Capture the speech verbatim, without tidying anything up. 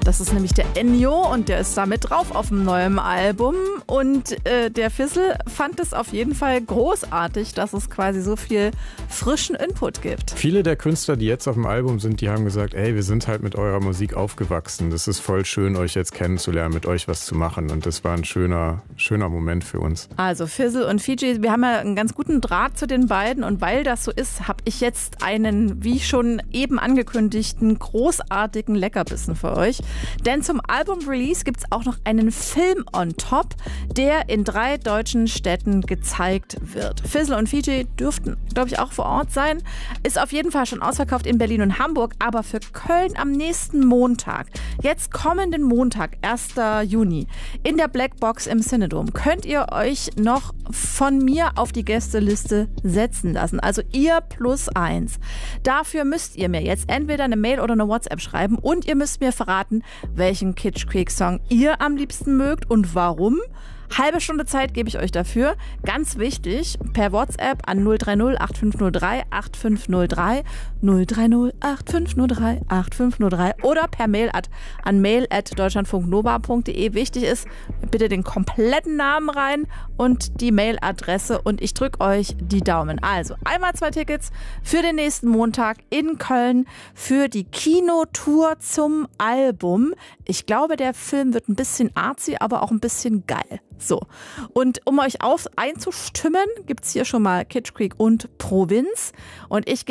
Das ist nämlich der Ennio und der ist da mit drauf auf dem neuen Album. Und äh, der Fissel fand es auf jeden Fall großartig, dass es quasi so viel frischen Input gibt. Viele der Künstler, die jetzt auf dem Album sind, die haben gesagt, ey, wir sind halt mit eurer Musik aufgewachsen. Das ist voll schön, euch jetzt kennenzulernen, mit euch was zu machen. Und das war ein schöner, schöner Moment für uns. Also Fissel und Fiji, wir haben ja einen ganz guten Draht zu den beiden. Und weil das so ist, habe ich jetzt einen, wie schon eben angekündigten, großartigen Leckerbissen für euch. Denn zum Album-Release gibt es auch noch einen Film on top, der in drei deutschen Städten gezeigt wird. Fissel und Fiji dürften, glaube ich, auch vor Ort sein. Ist auf jeden Fall schon ausverkauft in Berlin und Hamburg, aber für Köln am nächsten Montag, jetzt kommenden Montag, ersten Juni, in der Blackbox im Cinedom, könnt ihr euch noch von mir auf die Gästeliste setzen lassen. Also ihr plus eins. Dafür müsst ihr mir jetzt entweder eine Mail oder eine WhatsApp schreiben und ihr müsst mir verraten, welchen Kitsch Creek Song ihr am liebsten mögt und warum. Halbe Stunde Zeit gebe ich euch dafür. Ganz wichtig, per WhatsApp an null drei null acht fünf null drei acht fünf null drei, null drei null acht fünf null drei acht fünf null drei oder per Mail at, an mail at deutschlandfunknova punkt de. Wichtig ist, bitte den kompletten Namen rein und die Mailadresse und ich drücke euch die Daumen. Also einmal zwei Tickets für den nächsten Montag in Köln für die Kinotour zum Album. Ich glaube, der Film wird ein bisschen artsy, aber auch ein bisschen geil. So, und um euch auf einzustimmen, gibt es hier schon mal Kitsch Creek und Provinz. Und ich